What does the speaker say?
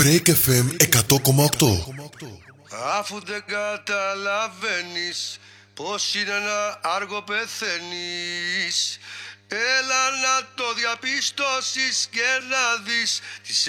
Break FM 100,8. Αφού δεν καταλαβαίνεις πως είναι ένα άργο πεθαίνεις, έλα να το διαπιστώσεις και να δεις τις